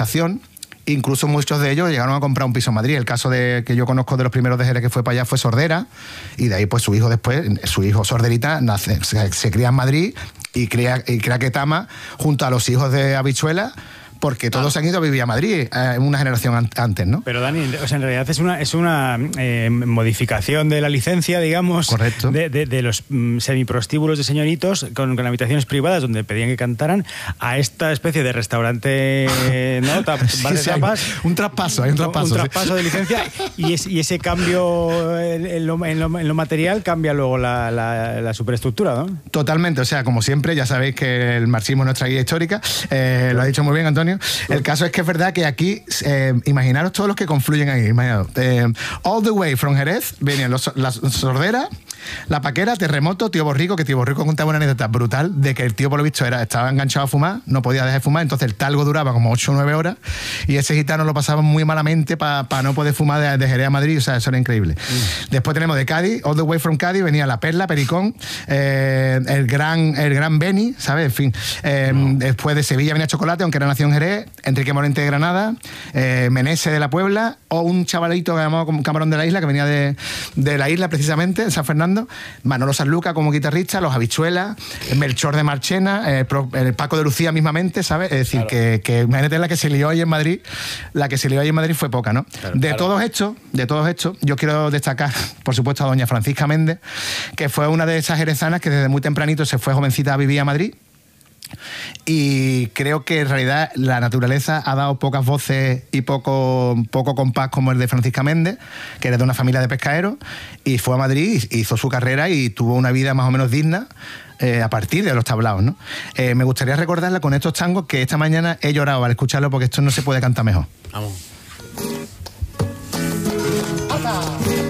educación. Incluso muchos de ellos llegaron a comprar un piso en Madrid. El caso que yo conozco de los primeros de Jerez que fue para allá fue Sordera, y de ahí pues su hijo después, su hijo Sorderita, se cría en Madrid y crea Ketama junto a los hijos de Habichuela, porque todos se han ido a vivir a Madrid una generación antes, ¿no? Pero Dani, o sea, en realidad es una modificación de la licencia, digamos. Correcto. De los semiprostíbulos de señoritos con habitaciones privadas donde pedían que cantaran, a esta especie de restaurante, ¿no? Tapas. Un traspaso, hay un traspaso. Un traspaso de licencia, y ese cambio en lo material cambia luego la superestructura, ¿no? Totalmente, o sea, como siempre, ya sabéis que el marxismo es nuestra guía histórica, lo ha dicho muy bien Antonio. El caso es que es verdad que aquí, imaginaros todos los que confluyen ahí, all the way from Jerez, venían la Sordera, la Paquera, Terremoto, Tío Borrico, que Tío Borrico contaba una anécdota brutal de que el tío, por lo visto, estaba enganchado a fumar, no podía dejar de fumar, entonces el talgo duraba como 8 o 9 horas, y ese gitano lo pasaba muy malamente para no poder fumar de Jerez a Madrid, o sea, eso era increíble. Después tenemos de Cádiz, all the way from Cádiz, venía La Perla, Pericón, el gran Beni, ¿sabes? En fin, después de Sevilla venía Chocolate, aunque era nación Jerez, Enrique Morente de Granada, Menese de la Puebla, o un chavalito que llamado Camarón de la Isla, que venía de la isla precisamente, de San Fernando, Manolo Sanlúcar como guitarrista, los Habichuelas, Melchor de Marchena, el Paco de Lucía mismamente, ¿sabes? Es decir, claro, que imagínate la que se lió ahí en Madrid, fue poca, ¿no? Claro, de todos estos, yo quiero destacar, por supuesto, a doña Francisca Méndez, que fue una de esas jerezanas que desde muy tempranito se fue jovencita a vivir a Madrid. Y creo que en realidad la naturaleza ha dado pocas voces y poco compás como el de Francisca Méndez, que era de una familia de pescaderos, y fue a Madrid, hizo su carrera y tuvo una vida más o menos digna a partir de los tablaos, ¿no? Me gustaría recordarla con estos tangos que esta mañana he llorado al escucharlo, porque esto no se puede cantar mejor. Vamos.